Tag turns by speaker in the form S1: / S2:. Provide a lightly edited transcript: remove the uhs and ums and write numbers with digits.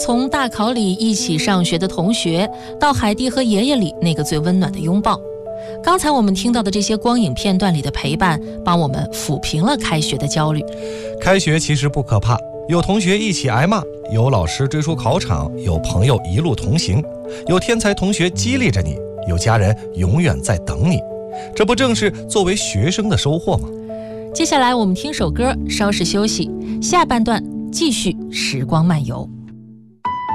S1: 从大考里一起上学的同学，到海蒂和爷爷里那个最温暖的拥抱。刚才我们听到的这些光影片段里的陪伴，帮我们抚平了开学的焦虑。
S2: 开学其实不可怕，有同学一起挨骂，有老师追出考场，有朋友一路同行，有天才同学激励着你，有家人永远在等你。这不正是作为学生的收获吗？
S1: 接下来我们听首歌，稍事休息，下半段继续时光漫游。